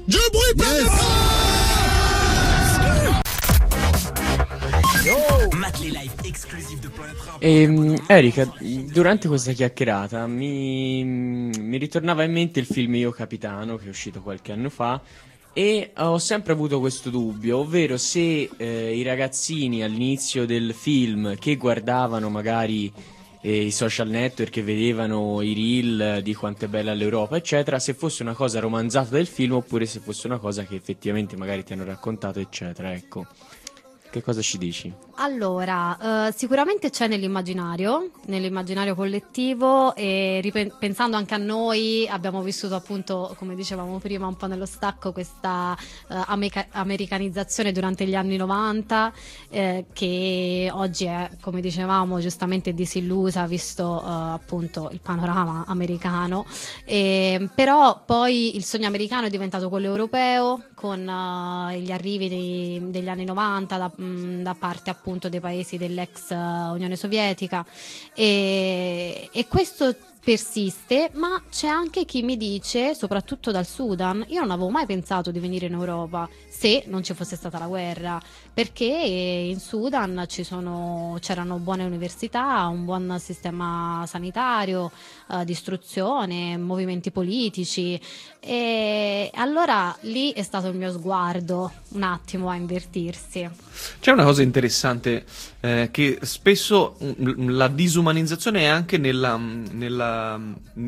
Je bruit pas. Erika, durante questa chiacchierata mi ritornava in mente il film Io Capitano, che è uscito qualche anno fa, e ho sempre avuto questo dubbio, ovvero se i ragazzini all'inizio del film che guardavano magari i social network, che vedevano i reel di quanto è bella l'Europa eccetera, se fosse una cosa romanzata del film oppure se fosse una cosa che effettivamente magari ti hanno raccontato eccetera, ecco. Che cosa ci dici? Allora, sicuramente c'è nell'immaginario collettivo, e pensando anche a noi, abbiamo vissuto appunto, come dicevamo prima un po' nello stacco, questa americanizzazione durante gli anni 90, che oggi è, come dicevamo, giustamente disillusa visto appunto il panorama americano, però poi il sogno americano è diventato quello europeo con gli arrivi degli anni 90 da parte appunto dei paesi dell'ex Unione Sovietica, e questo persiste, ma c'è anche chi mi dice, soprattutto dal Sudan, io non avevo mai pensato di venire in Europa se non ci fosse stata la guerra, perché in Sudan c'erano buone università, un buon sistema sanitario, di istruzione, movimenti politici, e allora lì è stato il mio sguardo un attimo a invertirsi. C'è una cosa interessante, che spesso la disumanizzazione è anche nella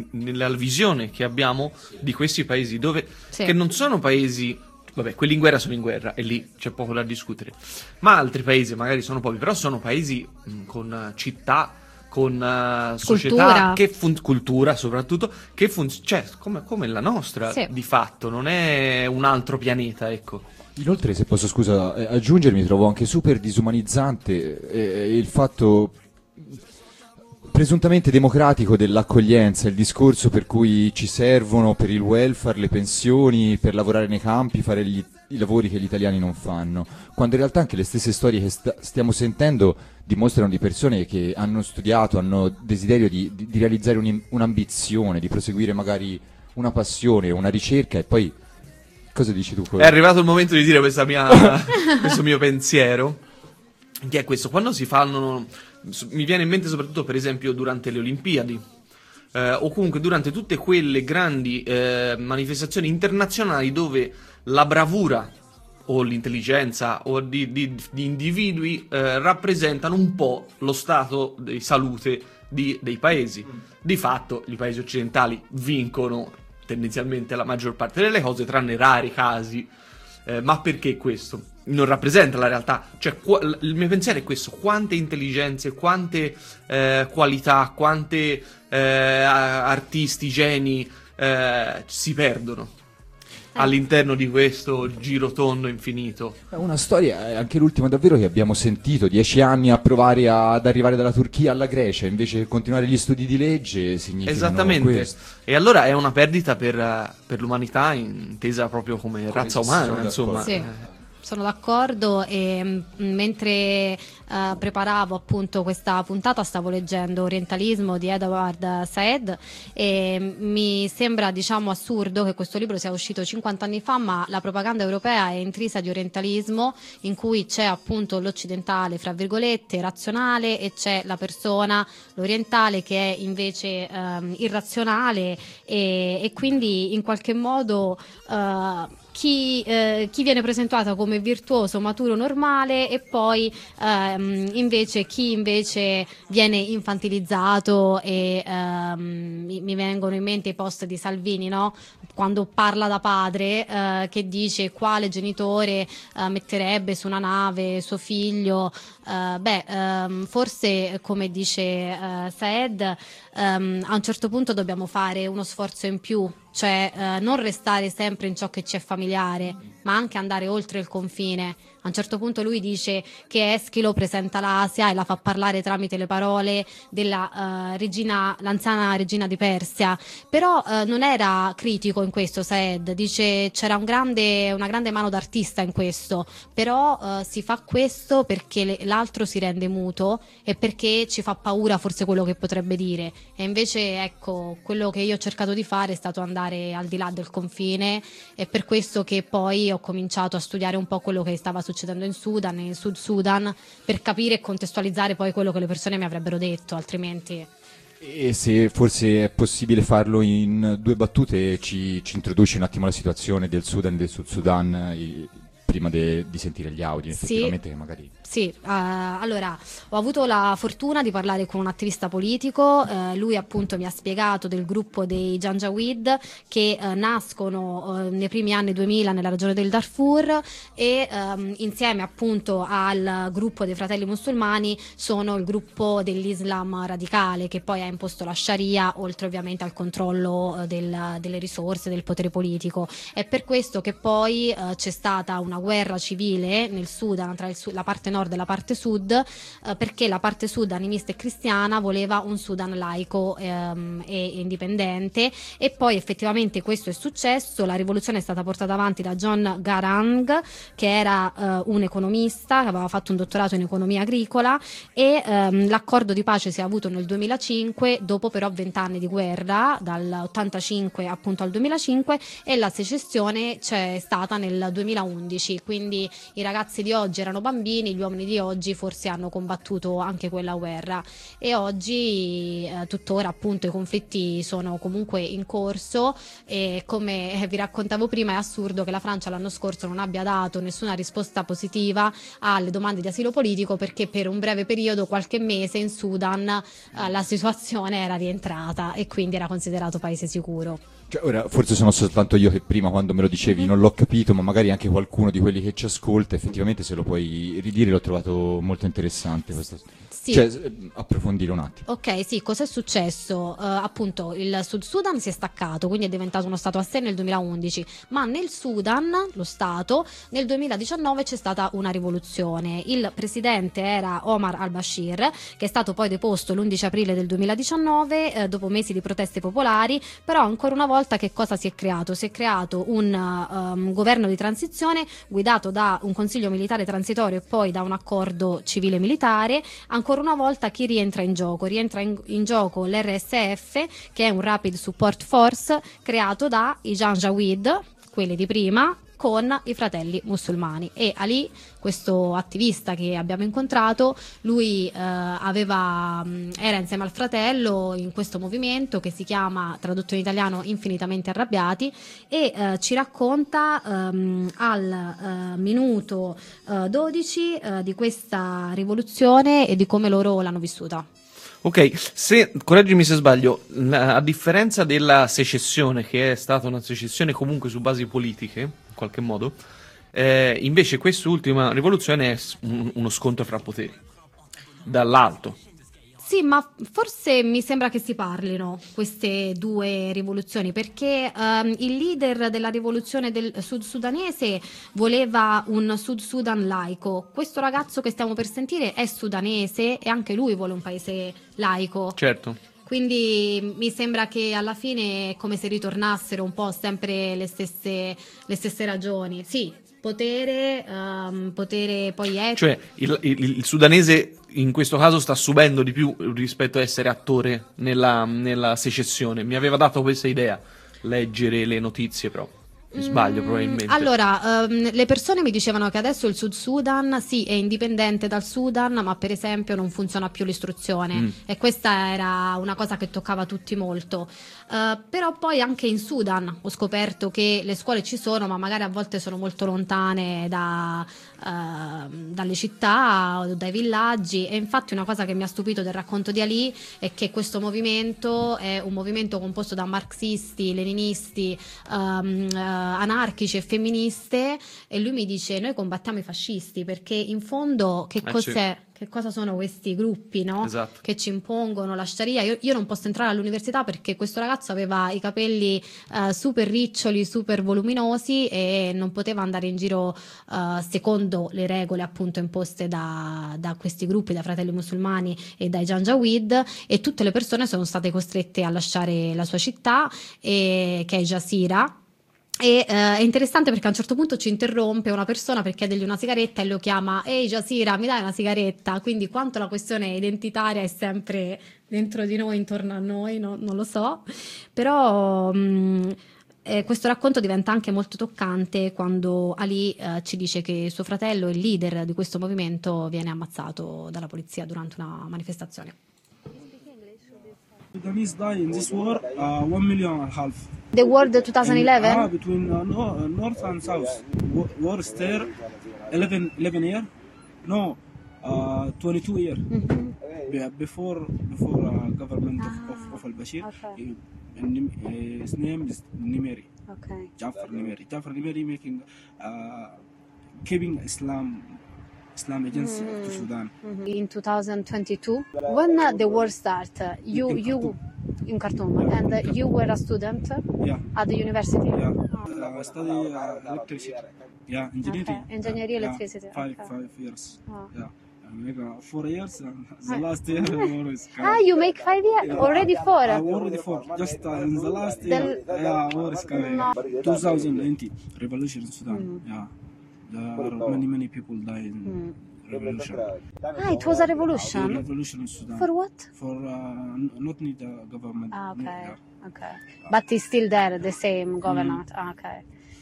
visione che abbiamo di questi paesi, dove Sì. che non sono paesi, vabbè, quelli in guerra sono in guerra e lì c'è poco da discutere, ma altri paesi magari sono pochi, però sono paesi con città, con società, cultura soprattutto, che cioè, come la nostra, Sì. di fatto, non è un altro pianeta, ecco. Inoltre, se posso aggiungermi, trovo anche super disumanizzante il fatto presuntamente democratico dell'accoglienza, il discorso per cui ci servono per il welfare, le pensioni, per lavorare nei campi, fare i lavori che gli italiani non fanno, quando in realtà anche le stesse storie che stiamo sentendo dimostrano di persone che hanno studiato, hanno desiderio di realizzare un'ambizione, di proseguire magari una passione, una ricerca, e poi cosa dici tu? È arrivato il momento di dire questo mio pensiero, che è questo: quando si fanno, mi viene in mente soprattutto per esempio durante le Olimpiadi, o comunque durante tutte quelle grandi manifestazioni internazionali dove la bravura o l'intelligenza o di individui rappresentano un po' lo stato di salute dei paesi. Di fatto i paesi occidentali vincono tendenzialmente la maggior parte delle cose, tranne rari casi, ma perché questo non rappresenta la realtà. Cioè, il mio pensiero è questo: quante intelligenze, quante qualità, quante artisti, geni si perdono all'interno di questo girotondo infinito. È una storia, anche l'ultima davvero, che abbiamo sentito, 10 anni a provare ad arrivare dalla Turchia alla Grecia, invece continuare gli studi di legge significa Esattamente. questo. E allora è una perdita per l'umanità, intesa proprio come razza umana, insomma. Sì. Sono d'accordo, e mentre preparavo appunto questa puntata stavo leggendo Orientalismo di Edward Said, e mi sembra, diciamo, assurdo che questo libro sia uscito 50 anni fa, ma la propaganda europea è intrisa di orientalismo, in cui c'è appunto l'occidentale, fra virgolette, razionale, e c'è la persona, l'orientale, che è invece irrazionale, e quindi in qualche modo chi viene presentato come virtuoso, maturo, normale, e poi invece chi invece viene infantilizzato, e mi vengono in mente i post di Salvini, no? Quando parla da padre, che dice quale genitore metterebbe su una nave suo figlio. Forse, come dice Saed, a un certo punto dobbiamo fare uno sforzo in più, cioè non restare sempre in ciò che ci è familiare, ma anche andare oltre il confine. A un certo punto lui dice che Eschilo presenta l'Asia e la fa parlare tramite le parole della l'anziana regina di Persia, però non era critico in questo. Saed dice c'era una grande mano d'artista in questo, però si fa questo perché l'altro si rende muto e perché ci fa paura forse quello che potrebbe dire, e invece ecco, quello che io ho cercato di fare è stato andare andare al di là del confine. È per questo che poi ho cominciato a studiare un po' quello che stava succedendo in Sudan, in Sud Sudan, per capire e contestualizzare poi quello che le persone mi avrebbero detto, altrimenti... E se forse è possibile farlo in 2 battute, ci introduci un attimo la situazione del Sudan e del Sud Sudan prima di sentire gli audio, effettivamente, che magari... Sì, allora ho avuto la fortuna di parlare con un attivista politico, lui appunto mi ha spiegato del gruppo dei Janjaweed che nascono nei primi anni 2000 nella regione del Darfur e insieme appunto al gruppo dei fratelli musulmani sono il gruppo dell'Islam radicale che poi ha imposto la Sharia, oltre ovviamente al controllo delle risorse, del potere politico. È per questo che poi c'è stata una guerra civile nel Sudan tra la parte nord e la parte sud, perché la parte sud animista e cristiana voleva un Sudan laico e indipendente, e poi effettivamente questo è successo. La rivoluzione è stata portata avanti da John Garang, che era un economista che aveva fatto un dottorato in economia agricola, e l'accordo di pace si è avuto nel 2005, dopo però 20 anni di guerra, dal 85 appunto al 2005, e la secessione c'è stata nel 2011, quindi i ragazzi di oggi erano bambini, gli uomini di oggi forse hanno combattuto anche quella guerra, e oggi tuttora appunto i conflitti sono comunque in corso, e come vi raccontavo prima è assurdo che la Francia l'anno scorso non abbia dato nessuna risposta positiva alle domande di asilo politico, perché per un breve periodo, qualche mese, in Sudan la situazione era rientrata e quindi era considerato paese sicuro. Cioè, ora, forse sono soltanto io che prima, quando me lo dicevi, non l'ho capito, ma magari anche qualcuno di quelli che ci ascolta, effettivamente, se lo puoi ridire, l'ho trovato molto interessante. Sì. Cioè, approfondire un attimo. Ok, sì, cos'è successo? Appunto, il Sud Sudan si è staccato, quindi è diventato uno stato a sé nel 2011, ma nel Sudan, lo stato, nel 2019 c'è stata una rivoluzione. Il presidente era Omar al-Bashir, che è stato poi deposto l'11 aprile del 2019, dopo mesi di proteste popolari, però ancora una volta che cosa si è creato? Si è creato un governo di transizione guidato da un consiglio militare transitorio e poi da un accordo civile-militare. Ancora una volta chi rientra in gioco? Rientra in gioco l'RSF, che è un Rapid Support Force creato dai Janjaweed, quelli di prima, con i fratelli musulmani. E Ali, questo attivista che abbiamo incontrato, lui era insieme al fratello in questo movimento che si chiama, tradotto in italiano, Infinitamente Arrabbiati, e ci racconta al minuto 12 di questa rivoluzione e di come loro l'hanno vissuta. Ok, correggimi se sbaglio, a differenza della secessione, che è stata una secessione comunque su basi politiche, in qualche modo, invece quest'ultima rivoluzione è uno scontro fra poteri, dall'alto. Sì, ma forse mi sembra che si parlino queste due rivoluzioni, perché il leader della rivoluzione del sud sudanese voleva un Sud Sudan laico. Questo ragazzo che stiamo per sentire è sudanese e anche lui vuole un paese laico. Certo. Quindi mi sembra che alla fine è come se ritornassero un po' sempre le stesse ragioni. Sì, potere poi è... Cioè il sudanese in questo caso sta subendo di più rispetto a essere attore nella secessione. Mi aveva dato questa idea, leggere le notizie, però mi sbaglio probabilmente. Allora, le persone mi dicevano che adesso il Sud Sudan sì è indipendente dal Sudan, ma per esempio non funziona più l'istruzione, e questa era una cosa che toccava tutti molto. Però poi anche in Sudan ho scoperto che le scuole ci sono, ma magari a volte sono molto lontane dalle città o dai villaggi, e infatti una cosa che mi ha stupito del racconto di Ali è che questo movimento è un movimento composto da marxisti, leninisti, anarchici e femministe, e lui mi dice: noi combattiamo i fascisti, perché in fondo che cos'è? Sì. Che cosa sono questi gruppi, no? Esatto. Che ci impongono la Sharia. Io non posso entrare all'università perché questo ragazzo aveva i capelli super riccioli, super voluminosi, e non poteva andare in giro secondo le regole appunto imposte da questi gruppi, da fratelli musulmani e dai Janjaweed, e tutte le persone sono state costrette a lasciare la sua città, che è Jasira. E è interessante perché a un certo punto ci interrompe una persona per chiedergli una sigaretta e lo chiama: ehi Jasira, mi dai una sigaretta? Quindi quanto la questione identitaria è sempre dentro di noi, intorno a noi, non lo so, però questo racconto diventa anche molto toccante quando Ali ci dice che suo fratello, il leader di questo movimento, viene ammazzato dalla polizia durante una manifestazione. Sudanese die in this war 1.5 million. The War 2011? Between north and south. War there 11 year? No, 22 year. Before government of al-Bashir. Okay. His name is Nimeri. Okay. Jafar Nimeri. Jafar Nimeri making keeping Islam agency to Sudan. In 2022, when the war started, you in Khartoum, and you were a student Yeah. at the university? Yeah. I study electricity. Yeah, engineering. Okay. Engineering, Yeah, electricity. Five Okay. years. Oh. Yeah. I make 4 years. The last year was You make 5 years? Already 4? already 4. Just in the last year, war is coming. 2019 revolution in Sudan. Yeah. There are many people died in revolution. It was a revolution? Revolution in Sudan. For what? For not need a government. Okay. Yeah. Okay. But it's still there, the same government? Okay.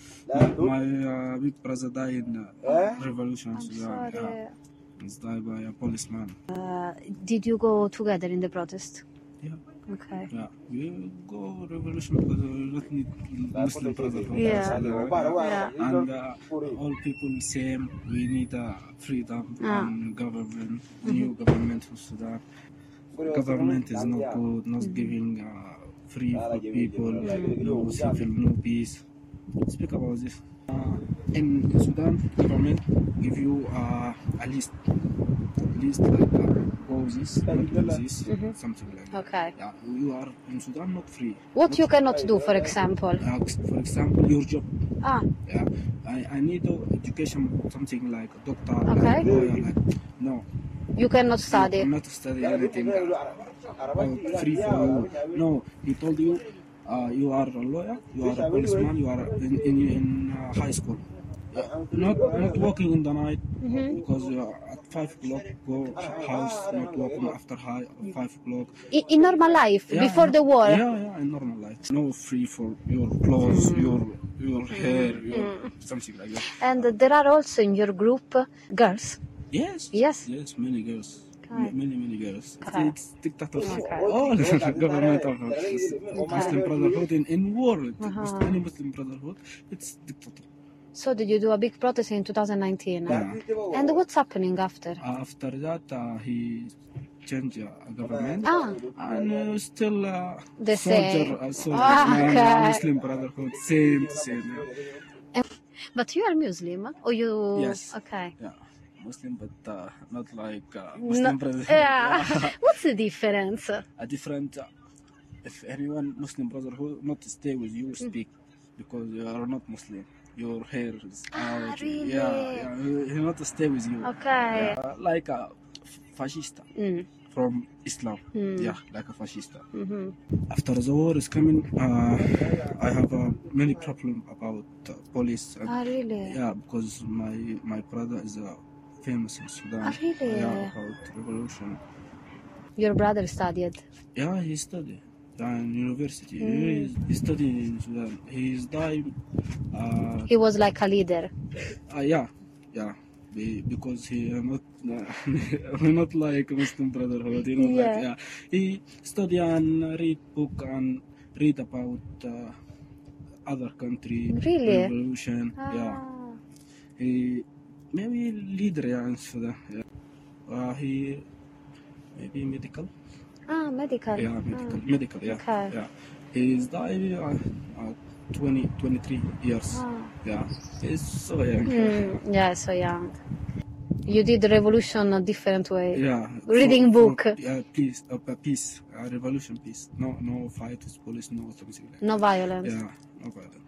My big brother died in revolution in Sudan. Sorry. Yeah. He's died by a policeman. Did you go together in the protest? Yeah. Okay. Yeah. We go revolution because we don't need Muslim brotherhood. Yeah. Yeah. And all people same. We need freedom and government, new government for Sudan. Government is not good, not giving free for people, no civil, no peace. Speak about this. In Sudan, government give you a list like go this, not go this, something like that. Okay. Yeah, you are in Sudan not free. What you cannot do, for example? For example, your job. Ah, Yeah, I need education, something like doctor, Okay. like lawyer, like no. you cannot study. I'm not study anything free for you. No, he told you you are a lawyer, you are a policeman, you are in high school. Not working in the night because at 5 o'clock go house, not working after 5 o'clock. In normal life, Yeah, before the war? Yeah, in normal life. No free for your clothes, your hair, something like that. And there are also in your group girls? Yes. Yes. Yes, many girls. Okay. Many girls. Okay. It's dictatorship. Okay. All government of Muslim Brotherhood in world. Any Muslim Brotherhood, it's dictator. So did you do a big protest in 2019? Yeah. And what's happening after? After that, he changed government. Ah, And still The soldier, same. soldier, Okay. Muslim Brotherhood, same. but you are Muslim? Or you... Yes. Okay. Yeah, Muslim, but not like Muslim Brotherhood. Yeah. What's the difference? A different. If anyone Muslim Brotherhood not stay with you, speak because you are not Muslim. Your hair is out. Really? Yeah, he not stay with you. Okay. Like a fascista from Islam. Yeah, like a fascista. After the war is coming, I have many problem about police. And, Really? yeah, because my brother is famous in Sudan. Really? Yeah, about revolution. Your brother studied? Yeah, he studied in university. He studied in Sudan. He's died. He was like a leader. Yeah. Because he not like Muslim Brotherhood. You know, like Yeah. He study and read book and read about other country Really? revolution. Yeah, he maybe leader in Sudan. Yeah. He maybe medical. Ah, medical. Yeah, medical. Yeah, Okay. yeah. He's died 23 years. Yeah, he's so young. Yeah, so young. You did the revolution a different way. Yeah. Reading book. Yeah, peace, revolution, peace. No fight with police, no something like that. No violence. Yeah, no violence.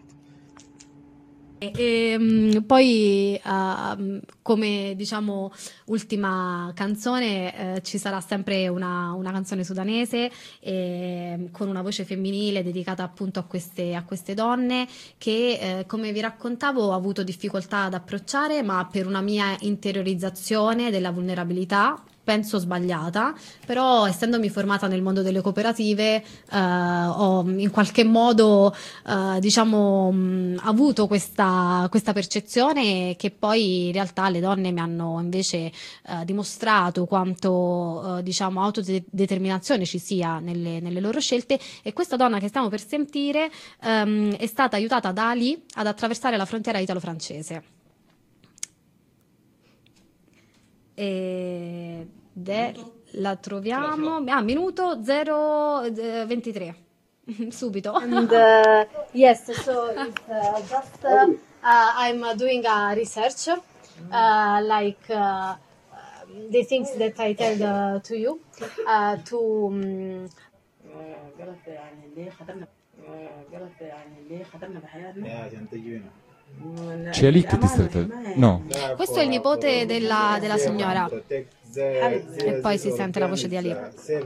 Poi come diciamo ultima canzone ci sarà sempre una canzone sudanese con una voce femminile dedicata appunto a queste donne che come vi raccontavo ho avuto difficoltà ad approcciare, ma per una mia interiorizzazione della vulnerabilità penso sbagliata, però essendomi formata nel mondo delle cooperative ho in qualche modo diciamo avuto questa percezione che poi in realtà le donne mi hanno invece dimostrato quanto diciamo autodeterminazione ci sia nelle loro scelte, e questa donna che stiamo per sentire è stata aiutata da Ali ad attraversare la frontiera italo-francese. La troviamo minuto 0:23 subito. And yes, so it's just I'm doing a research like the things that I tell to you to c'è Ali che ti stretta? No. Questo è il nipote della signora e poi si sente la voce di Ali.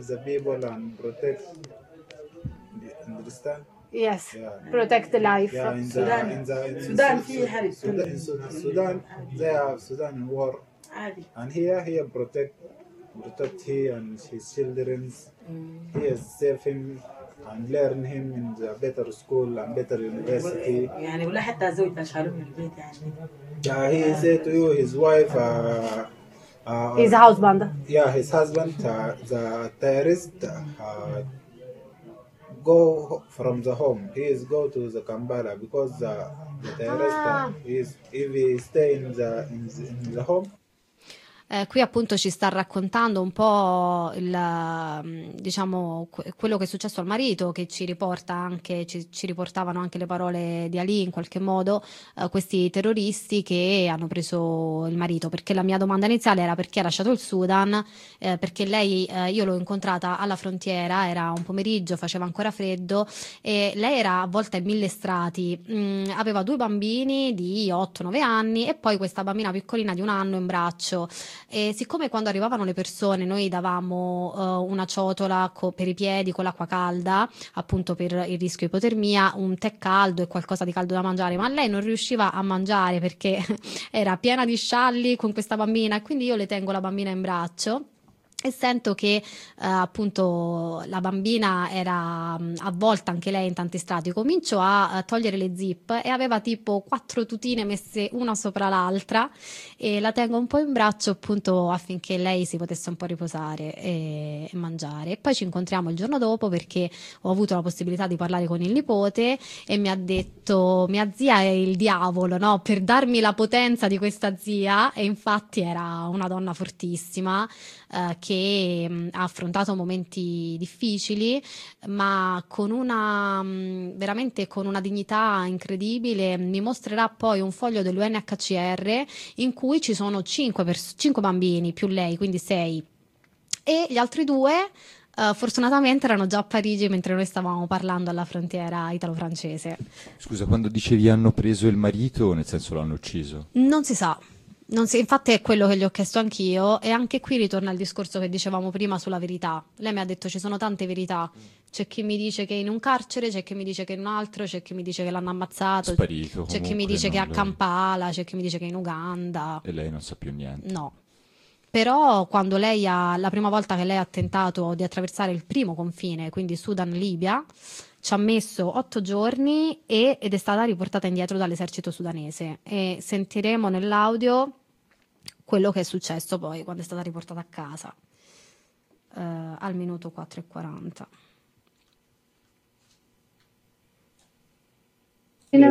Yes, protect the life. In Sudan they have Sudan war, and here protect he and his children. He save him and learn him in the better school and better university. يعني ولا حتى زوج بشاله من البيت يعني. Yeah, he said to you his wife. His husband. Yeah, his husband. The terrorist go from the home. He is go to the Kampala because the terrorist if he stay in the home. Qui appunto ci sta raccontando un po' diciamo quello che è successo al marito, che ci riporta anche ci riportavano anche le parole di Ali in qualche modo, questi terroristi che hanno preso il marito, perché la mia domanda iniziale era perché ha lasciato il Sudan, perché lei io l'ho incontrata alla frontiera, era un pomeriggio, faceva ancora freddo e lei era avvolta in 1000 strati, aveva 2 bambini di 8-9 anni e poi questa bambina piccolina di 1 anno in braccio. E siccome quando arrivavano le persone noi davamo una ciotola per i piedi con l'acqua calda, appunto per il rischio ipotermia, un tè caldo e qualcosa di caldo da mangiare, ma lei non riusciva a mangiare perché era piena di scialli con questa bambina, e quindi io le tengo la bambina in braccio e sento che appunto la bambina era avvolta anche lei in tanti strati. Comincio a togliere le zip e aveva tipo 4 tutine messe una sopra l'altra e la tengo un po' in braccio appunto affinché lei si potesse un po' riposare e mangiare. E poi ci incontriamo il giorno dopo perché ho avuto la possibilità di parlare con il nipote e mi ha detto: mia zia è il diavolo, no? Per darmi la potenza di questa zia, e infatti era una donna fortissima che ha affrontato momenti difficili, ma con veramente con una dignità incredibile. Mi mostrerà poi un foglio dell'UNHCR in cui ci sono 5 bambini più lei, quindi 6, e gli altri 2 fortunatamente erano già a Parigi mentre noi stavamo parlando alla frontiera italo-francese. Scusa, quando dicevi hanno preso il marito, nel senso l'hanno ucciso? Non si sa. Infatti è quello che gli ho chiesto anch'io, e anche qui ritorna il discorso che dicevamo prima sulla verità. Lei mi ha detto ci sono tante verità, c'è chi mi dice che è in un carcere, c'è chi mi dice che è in un altro, c'è chi mi dice che l'hanno ammazzato, sparito, c'è chi mi dice che è a Kampala, c'è chi mi dice che è in Uganda. E lei non sa più niente. No. Però quando la prima volta che lei ha tentato di attraversare il primo confine, quindi Sudan-Libia, ci ha messo 8 giorni ed è stata riportata indietro dall'esercito sudanese, e sentiremo nell'audio quello che è successo poi quando è stata riportata a casa al minuto 4:40. No.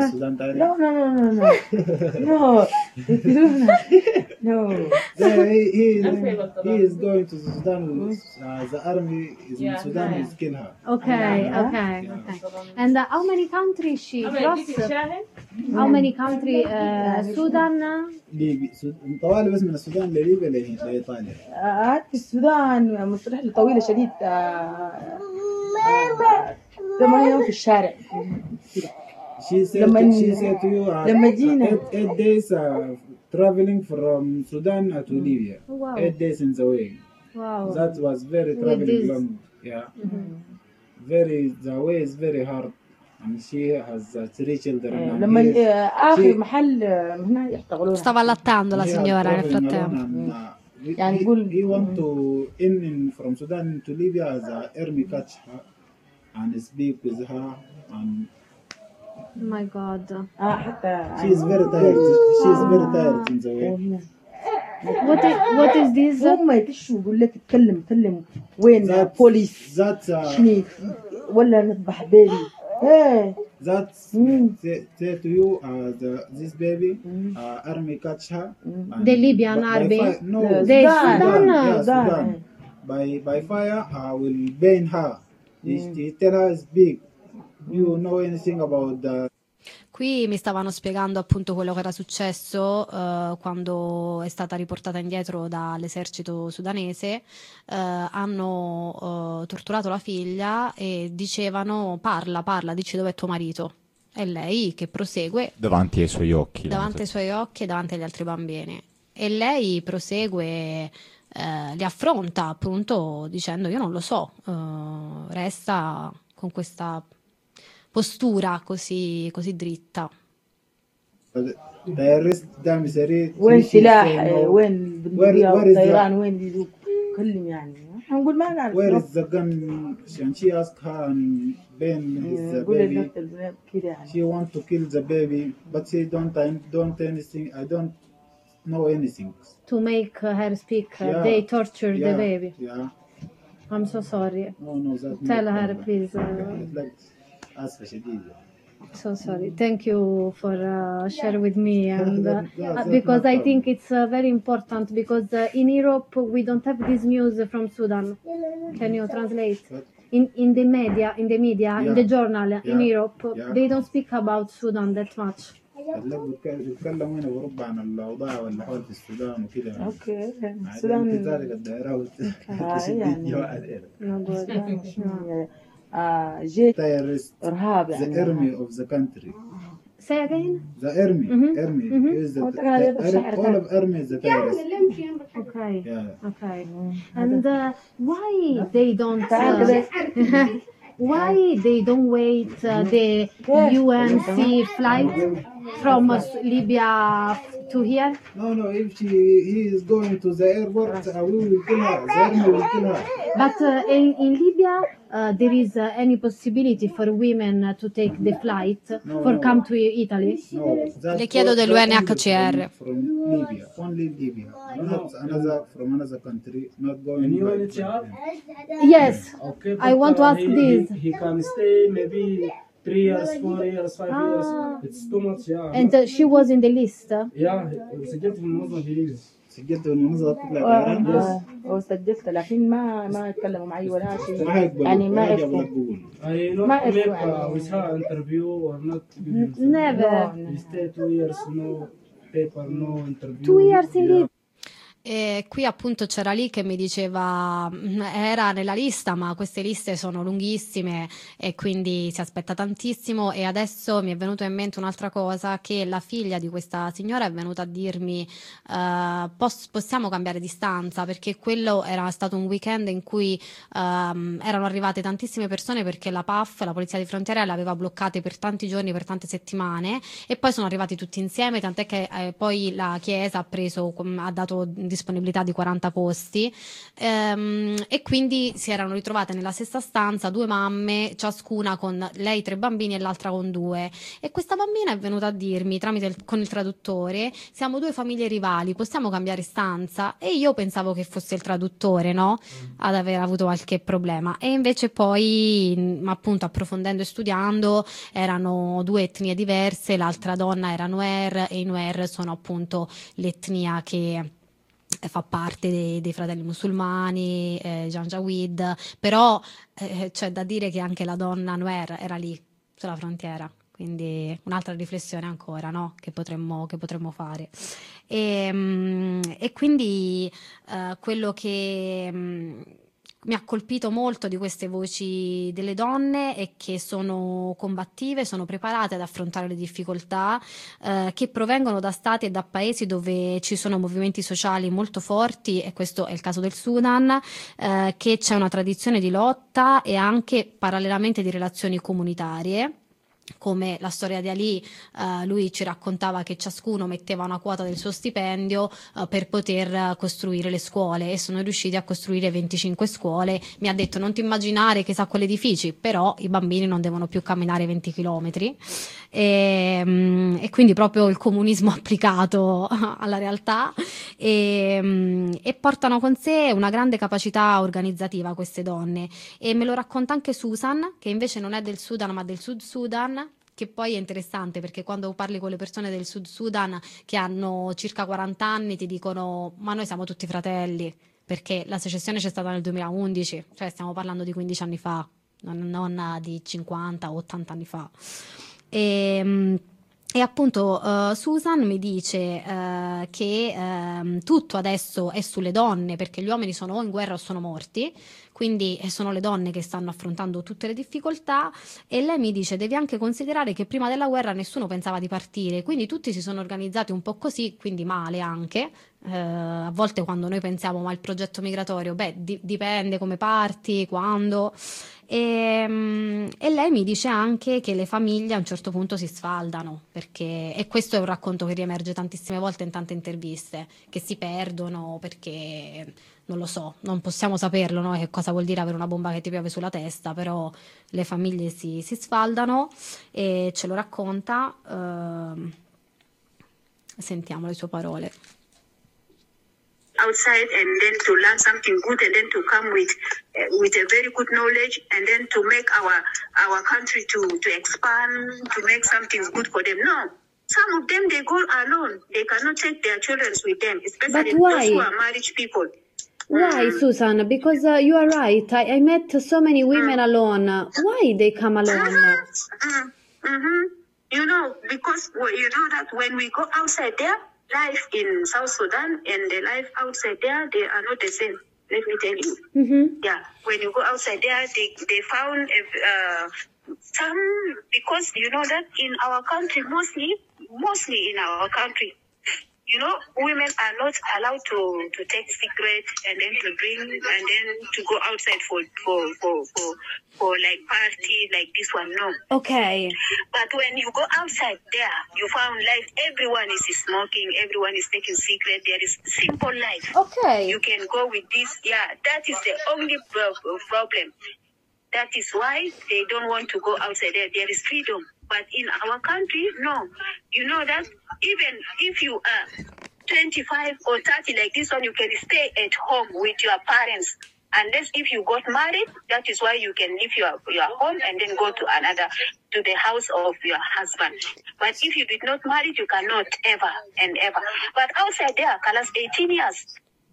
He is going to Sudan. The army is in Sudan is kill her. Okay. And how many countries she crossed? How many countries? Sudan. طوالي بس من السودان لليبيا لإيطاليا. في السودان رحلة طويلة شديد 8 يوم في الشارع. She said to you 8 days traveling from Sudan to Libya. Wow. 8 days in the way. Wow. That was very traveling long. Yeah. The way is very hard. And she has 3 children. لما آخر محل هنا يحتغلون. Stava allattando la signora nel frattempo. يعني نقول he want to in from Sudan to Libya as a army catch her and speak with her and Oh my god. حتى she is very tired. She is very tired in the way. What is this? هم يتشوا يقول لك اتكلم وين That- بوليس That شنيك ولا نذبح بيبي ايه that say to you this baby army catch her. and The Libyan by army? fire- no, They Sudan. Yeah, Sudan. Sudan. By fire will burn her. They tell her it's big. You know anything about the Qui mi stavano spiegando appunto quello che era successo quando è stata riportata indietro dall'esercito sudanese. Hanno torturato la figlia e dicevano parla, dici dov'è tuo marito? E lei che prosegue Davanti ai suoi occhi. davanti ai suoi occhi e davanti agli altri bambini. E lei prosegue, li affronta appunto dicendo io non lo so, resta con questa postura così dritta. terrorist دعم سريع. وين She سلاح say no. وين where بندقية is والطيران وين يدوك كلهم يعني نقول ما نعرف Where is the gun? And she asked her and Ben is the نقول baby. لنا البنات كده يعني She want to kill the baby, but she don't anything. I don't know anything. To make her speak, Yeah. they tortured the Yeah, baby. Yeah. I'm so sorry. No, that. Tell no her, problem. please. Like, أسفة شديدة. So sorry. Thank you for share with me, and that's because not I problem. think it's very important because in Europe we don't have this news from Sudan. Can you translate? What? In the media, in Yeah. the journal in Yeah. Europe, Yeah. they don't speak about Sudan that much. بيتكلموا هنا بأوروبا عن الأوضاع والأحوال في السودان وكده. اوكي أنت السودان ذلك الدائرة يعني. No, جيت terrorist ارهاب the يعني army of the country. Say again. The army is the all of army is the terrorist. Okay. Yeah. Okay. And why they don't why they don't wait the UNC flight from Libya to here? No, if he is going to the airport, we will kill her. The army will kill her. But in Libya, there is any possibility for women to take the flight for come to Italy? No, that's Le chiedo all- dell'UNHCR. From Libya, only Libya. Not another from another country, not going. And by- UNHCR? Yes. Okay, I want to ask this. He can stay maybe 3 years, 4 years, 5 years. It's too much, yeah. And she was in the list. Yeah, سجلت في المنظمة في ليبيا. سجلت بالمنظمة تطلع طيران. وسجلت لكن ما يتكلموا معي ولا شيء ما هيقبل يعني ما يقبل يعرفوا بقول. I not ما make يعرفوا with her interview or not. Never. We stay 2 years, no paper, no interview. 2 years in Yeah. Libya. E qui appunto c'era lì che mi diceva era nella lista, ma queste liste sono lunghissime e quindi si aspetta tantissimo. E adesso mi è venuto in mente un'altra cosa, che la figlia di questa signora è venuta a dirmi possiamo cambiare di stanza, perché quello era stato un weekend in cui erano arrivate tantissime persone, perché la PAF, la polizia di frontiera, le aveva bloccate per tanti giorni, per tante settimane, e poi sono arrivati tutti insieme, tant'è che poi la Chiesa ha dato disponibilità di 40 posti, e quindi si erano ritrovate nella stessa stanza 2 mamme, ciascuna con lei 3 bambini e l'altra con 2, e questa bambina è venuta a dirmi con il traduttore: siamo 2 famiglie rivali, possiamo cambiare stanza? E io pensavo che fosse il traduttore, no? Ad aver avuto qualche problema, e invece poi appunto approfondendo e studiando erano 2 etnie diverse. L'altra donna era Nuer, e i Nuer sono appunto l'etnia che fa parte dei fratelli musulmani, Janjaweed, però c'è da dire che anche la donna Nuer era lì sulla frontiera, quindi un'altra riflessione ancora, no? che potremmo fare. E quindi quello che mi ha colpito molto di queste voci delle donne è che sono combattive, sono preparate ad affrontare le difficoltà, che provengono da stati e da paesi dove ci sono movimenti sociali molto forti, e questo è il caso del Sudan, che c'è una tradizione di lotta e anche parallelamente di relazioni comunitarie. come la storia di Ali, lui ci raccontava che ciascuno metteva una quota del suo stipendio per poter costruire le scuole, e sono riusciti a costruire 25 scuole. Mi ha detto: non ti immaginare che sa quegli edifici, però i bambini non devono più camminare 20 chilometri, e quindi proprio il comunismo applicato alla realtà, e portano con sé una grande capacità organizzativa queste donne, e me lo racconta anche Susan, che invece non è del Sudan ma del Sud Sudan, che poi è interessante perché quando parli con le persone del Sud Sudan che hanno circa 40 anni ti dicono: ma noi siamo tutti fratelli, perché la secessione c'è stata nel 2011, cioè stiamo parlando di 15 anni fa, non di 50 o 80 anni fa. E appunto Susan mi dice che tutto adesso è sulle donne, perché gli uomini sono o in guerra o sono morti, quindi sono le donne che stanno affrontando tutte le difficoltà. E lei mi dice: devi anche considerare che prima della guerra nessuno pensava di partire, quindi tutti si sono organizzati un po' così, quindi male anche. A volte quando noi pensiamo: ma il progetto migratorio, dipende come parti, quando. E lei mi dice anche che le famiglie a un certo punto si sfaldano, perché, e questo è un racconto che riemerge tantissime volte in tante interviste, che si perdono perché, non lo so, non possiamo saperlo, no? Che cosa vuol dire avere una bomba che ti piove sulla testa, però le famiglie si sfaldano, e ce lo racconta. Sentiamo le sue parole. Outside, and then to learn something good, and then to come with a very good knowledge, and then to make our country to expand, to make something good for them. No, some of them, they go alone. They cannot take their children with them, especially those who are married people. Why, Susan? Because you are right. I met so many women alone. Why they come alone? You know, because you know that when we go outside there, life in South Sudan and the life outside there, they are not the same. Let me tell you. Yeah, when you go outside there, they found some, because you know that in our country, mostly in our country, you know, women are not allowed to take cigarettes and then to drink and then to go outside for like party like this one. No. Okay. But when you go outside there, you found life. Everyone is smoking. Everyone is taking cigarettes. There is simple life. Okay. You can go with this. Yeah, that is the only problem. That is why they don't want to go outside there. There is freedom. But in our country, no. You know that even if you are 25 or 30 like this one, you can stay at home with your parents. Unless if you got married, that is why you can leave your home and then go to the house of your husband. But if you did not marry, you cannot ever and ever. But outside there, Kalas 18 years.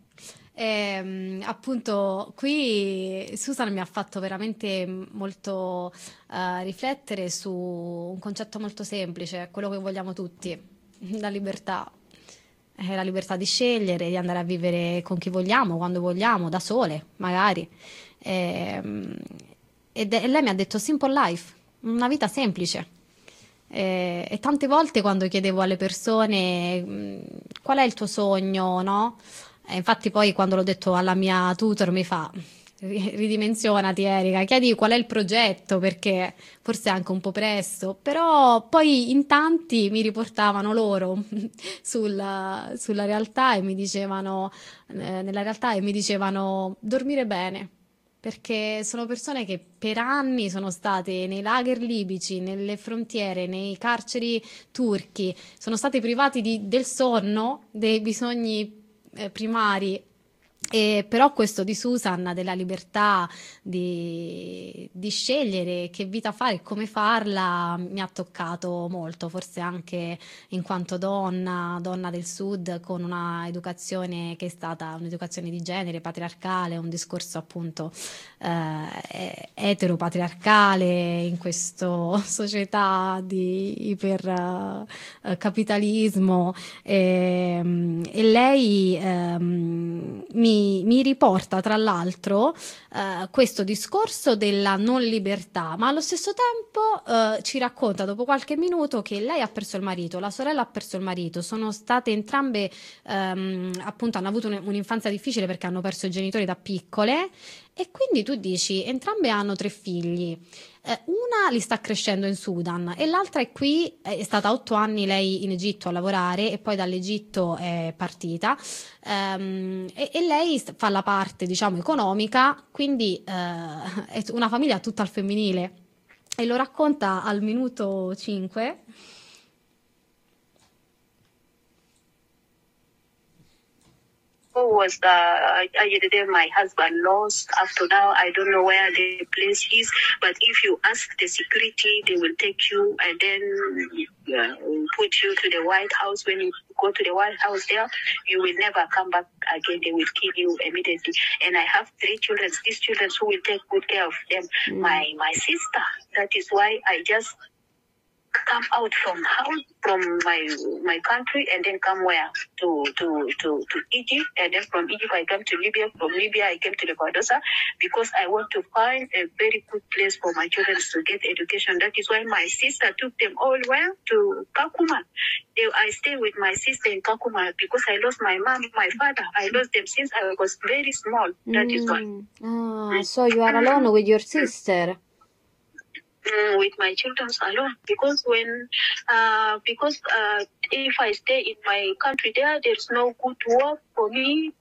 Appunto qui Susan mi ha fatto veramente molto riflettere su un concetto molto semplice, quello che vogliamo tutti: la libertà. La libertà di scegliere, di andare a vivere con chi vogliamo, quando vogliamo, da sole magari, e lei mi ha detto simple life, una vita semplice. E tante volte quando chiedevo alle persone qual è il tuo sogno, no? E infatti poi quando l'ho detto alla mia tutor mi fa: ridimensionati Erika, chiedi qual è il progetto, perché forse è anche un po' presto. Però poi in tanti mi riportavano loro sulla realtà e mi dicevano, nella realtà, e mi dicevano dormire bene, perché sono persone che per anni sono state nei lager libici, nelle frontiere, nei carceri turchi, sono state privati del sonno, dei bisogni primari. E però questo di Susan, della libertà di scegliere che vita fare e come farla, mi ha toccato molto, forse anche in quanto donna del sud, con una educazione che è stata un'educazione di genere, patriarcale, un discorso appunto eteropatriarcale in questa società di ipercapitalismo, e lei mi riporta tra l'altro questo discorso della non libertà, ma allo stesso tempo ci racconta dopo qualche minuto che lei ha perso il marito, la sorella ha perso il marito, sono state entrambe appunto hanno avuto un'infanzia difficile perché hanno perso i genitori da piccole, e quindi tu dici entrambe hanno 3 figli. Una li sta crescendo in Sudan e l'altra è qui, è stata 8 anni lei in Egitto a lavorare e poi dall'Egitto è partita, e lei fa la parte, diciamo, economica, quindi è una famiglia tutta al femminile e lo racconta al minuto 5. Was my husband lost. Up to now, I don't know where the place is. But if you ask the security, they will take you and then put you to the White House. When you go to the White House there, you will never come back again. They will kill you immediately. And I have 3 children. These children who will take good care of them. My sister. That is why I just come out from my country and then come where to Egypt, and then from Egypt I come to Libya. From Libya I came to Lebadosa because I want to find a very good place for my children to get education. That is why my sister took them all where to Kakuma. I stay with my sister in Kakuma because I lost my mom, my father. I lost them since I was very small. That is why. So you are alone with your sister? With my children alone, because if I stay in my country there's no good work for me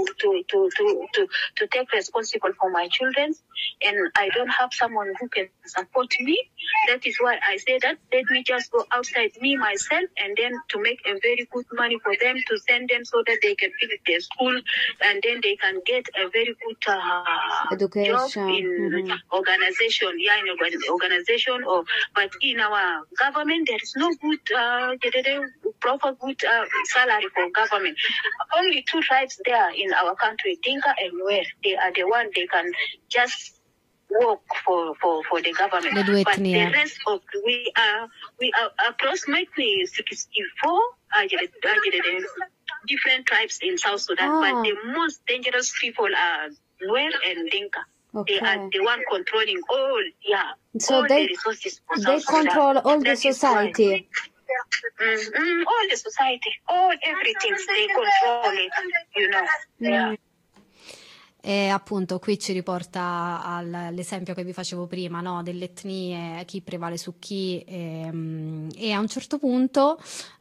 to take responsible for my children, and I don't have someone who can support me. That is why I say that let me just go outside me myself and then to make a very good money for them, to send them so that they can finish their school and then they can get a very good education. Job in organization, in organization. But in our government there is no good proper good salary for government. Only 2 tribes there in our country, Dinka and Nuer. They are the one they can just work for the government. But the rest of we are approximately 64 different tribes in South Sudan. But the most dangerous people are Nuer and Dinka. Okay. They are the one controlling all the resources for South Sudan. They control all the society. All the society, all everything, they control it, E appunto qui ci riporta all'esempio che vi facevo prima, no? Delle etnie, chi prevale su chi, e a un certo punto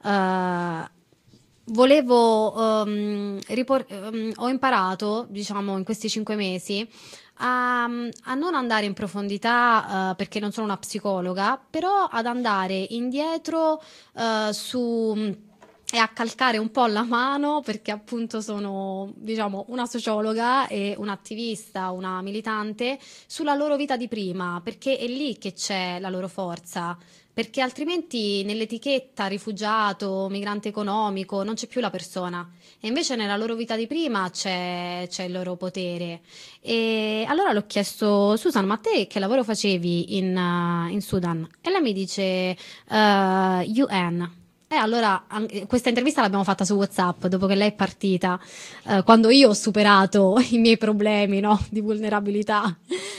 ho imparato, diciamo, in questi 5 mesi a non andare in profondità, perché non sono una psicologa, però ad andare indietro e a calcare un po' la mano, perché appunto sono, diciamo, una sociologa e un'attivista, una militante, sulla loro vita di prima, perché è lì che c'è la loro forza. Perché altrimenti nell'etichetta rifugiato, migrante economico non c'è più la persona, e invece nella loro vita di prima c'è il loro potere. E allora l'ho chiesto: Susan, ma te che lavoro facevi in Sudan? E lei mi dice UN. E allora questa intervista l'abbiamo fatta su WhatsApp dopo che lei è partita, quando io ho superato i miei problemi, no, di vulnerabilità,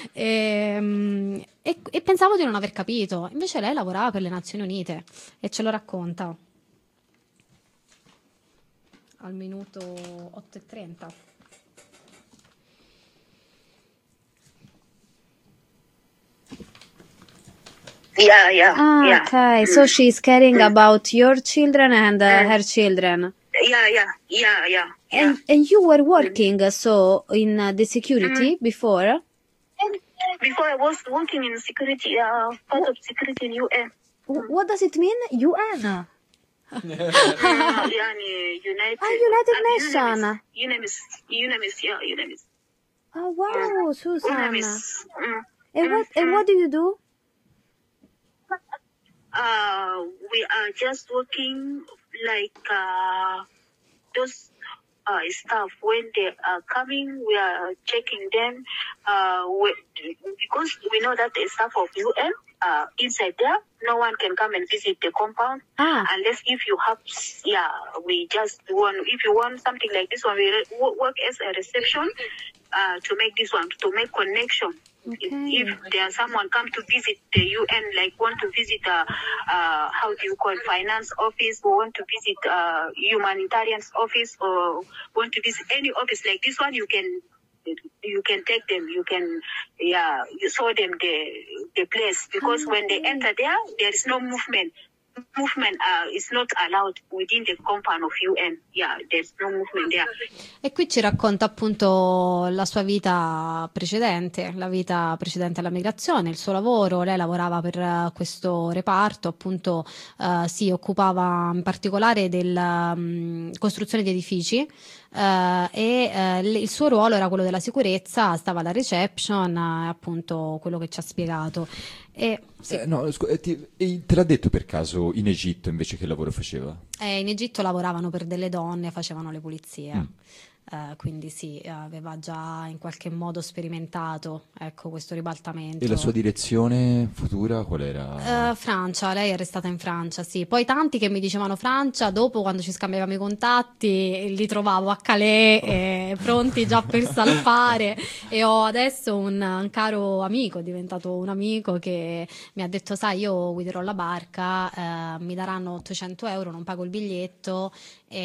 e pensavo di non aver capito. Invece lei lavorava per le Nazioni Unite e ce lo racconta al minuto 8:30. Yeah. Okay, so she's caring about your children and her children. Yeah. And you were working so in the security before? Before I was working in security, part of security in UN. What does it mean, UN? United Nations. UNAMIS. Oh wow, Susan. UNAMIS. And what do you do? We are just working like those staff. When they are coming, we are checking them because we know that the staff of UN inside there, no one can come and visit the compound unless if you have, we just want, if you want something like this one, we work as a reception to make this one, to make connection. Okay. If there's someone come to visit the UN, like want to visit how do you call, finance office, or want to visit humanitarian office, or want to visit any office like this one, you can you can take them, you can you show them the place, because when they enter there is no movement. Movement is not allowed within the compound of UN. Yeah, there's no movement there. E qui ci racconta appunto la sua vita precedente, la vita precedente alla migrazione, il suo lavoro. Lei lavorava per questo reparto, appunto si occupava in particolare della costruzione di edifici. Il suo ruolo era quello della sicurezza, stava alla reception, appunto quello che ci ha spiegato. Sì. Te l'ha detto per caso in Egitto invece che lavoro faceva? In Egitto lavoravano per delle donne, facevano le pulizie. Quindi sì, aveva già in qualche modo sperimentato, ecco, questo ribaltamento. E la sua direzione futura qual era? Francia, lei è restata in Francia, sì. Poi tanti che mi dicevano Francia, dopo quando ci scambiavamo i contatti li trovavo a Calais, pronti già per salpare, e ho adesso un caro amico, è diventato un amico, che mi ha detto: sai, io guiderò la barca, mi daranno 800 euro, non pago il biglietto,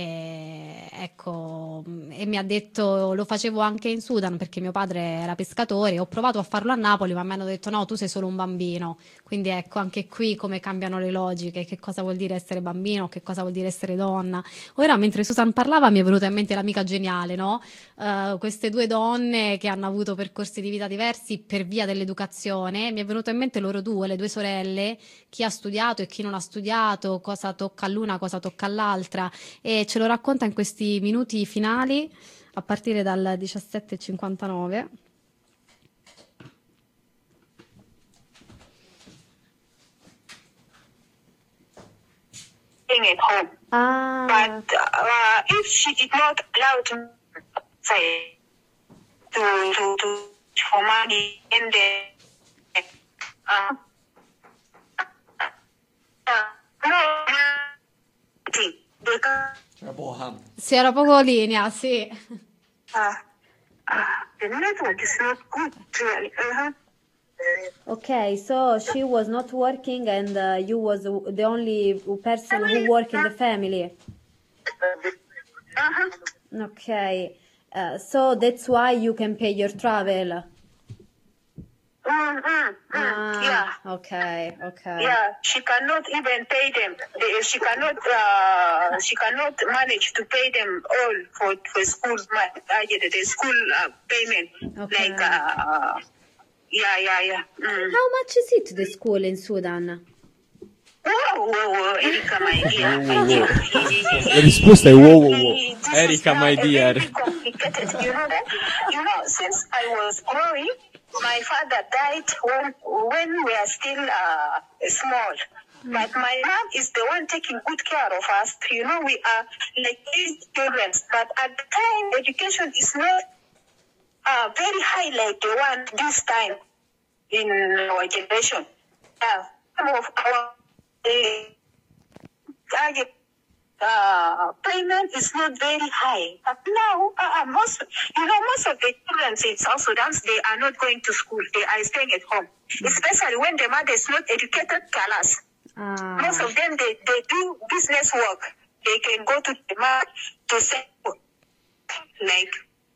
ecco, e mi ha detto, lo facevo anche in Sudan perché mio padre era pescatore, ho provato a farlo a Napoli ma mi hanno detto no, tu sei solo un bambino. Quindi ecco, anche qui come cambiano le logiche, che cosa vuol dire essere bambino, che cosa vuol dire essere donna. Ora mentre Susan parlava mi è venuta in mente l'amica geniale, no? Queste due donne che hanno avuto percorsi di vita diversi per via dell'educazione, mi è venuto in mente loro due, le due sorelle, chi ha studiato e chi non ha studiato, cosa tocca all'una, cosa tocca all'altra, e ce lo racconta in questi minuti finali a partire dal 17:59. At home. But if she did not allow to say to for money and Sì, era poco linea, sì. The network is not good, really. Okay, so she was not working and you was the only person who worked in the family. Okay, so that's why you can pay your travel. Yeah. Okay. Yeah, she cannot even pay them. She cannot manage to pay them all for school, the school payment. Okay. Like, yeah. How much is it, the school in Sudan? Whoa, Erika, my dear. La risposta è wow. Erika, my dear. Very complicated. You know that? You know, since I was growing, my father died when we are still small. But my mom is the one taking good care of us. You know, we are like 8 children. But at the time, education is not very high like the one this time in our generation. Some of our payment is not very high. But now, most of the children in South Sudan, they are not going to school. They are staying at home. Especially when the mother is not educated, class. Most of them, they do business work. They can go to the market to sell, like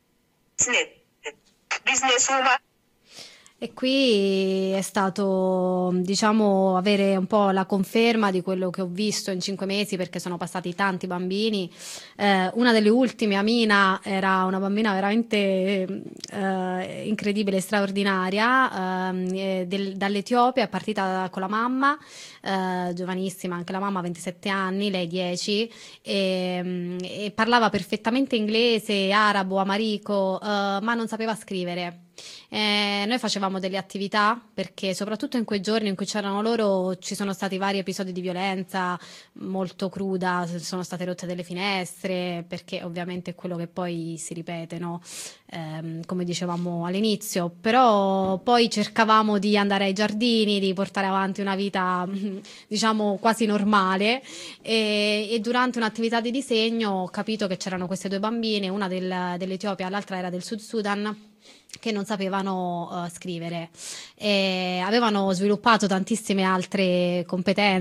businesswoman. E qui è stato, diciamo, avere un po' la conferma di quello che ho visto in 5 mesi, perché sono passati tanti bambini. Una delle ultime, Amina, era una bambina veramente incredibile, straordinaria, dall'Etiopia, è partita con la mamma, giovanissima, anche la mamma, 27 anni, lei 10, e parlava perfettamente inglese, arabo, amarico, ma non sapeva scrivere. Noi facevamo delle attività, perché soprattutto in quei giorni in cui c'erano loro ci sono stati vari episodi di violenza molto cruda, sono state rotte delle finestre, perché ovviamente è quello che poi si ripete, no? Come dicevamo all'inizio, però poi cercavamo di andare ai giardini, di portare avanti una vita diciamo quasi normale, e durante un'attività di disegno ho capito che c'erano queste due bambine, una dell'Etiopia, l'altra era del Sud Sudan, che non sapevano scrivere, e avevano sviluppato tantissime altre competenze,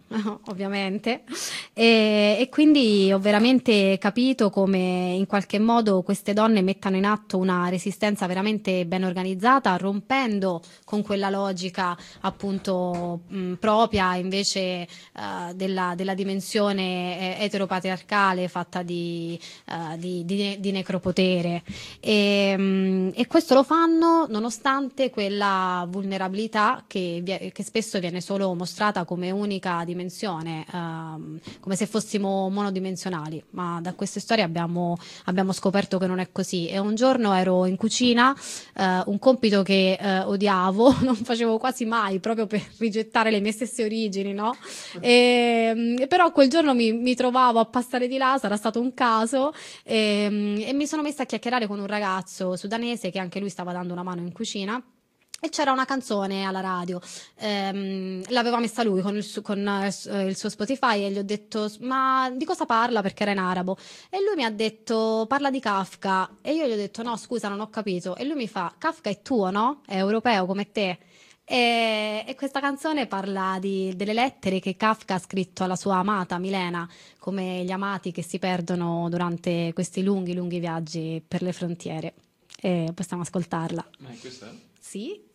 ovviamente, e quindi ho veramente capito come in qualche modo queste donne mettano in atto una resistenza veramente ben organizzata, rompendo con quella logica appunto propria invece della dimensione eteropatriarcale fatta di necropotere, e questo lo fanno nonostante quella vulnerabilità che spesso viene solo mostrata come unica dimensione, come se fossimo monodimensionali, ma da queste storie abbiamo scoperto che non è così. E un giorno ero in cucina, un compito che odiavo, non facevo quasi mai proprio per rigettare le mie stesse origini, no? Però quel giorno mi trovavo a passare di là, sarà stato un caso, e mi sono messa a chiacchierare con un ragazzo sudanese che anche lui stava dando una mano in cucina. E c'era una canzone alla radio, l'aveva messa lui con il suo Spotify, e gli ho detto: ma di cosa parla? Perché era in arabo. E lui mi ha detto: parla di Kafka. E io gli ho detto: no, scusa, non ho capito. E lui mi fa: Kafka è tuo, no? È europeo come te. E questa canzone parla delle lettere che Kafka ha scritto alla sua amata Milena, come gli amati che si perdono durante questi lunghi viaggi per le frontiere. E possiamo ascoltarla. Ma è questa? Sì.